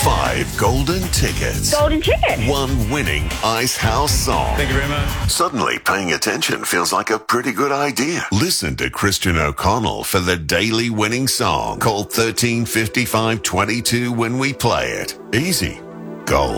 5 golden tickets. Golden ticket. 1 winning Ice House song. Thank you very much. Suddenly, paying attention feels like a pretty good idea. Listen to Christian O'Connell for the daily winning song. Call 135522 when we play it. Easy. Gold.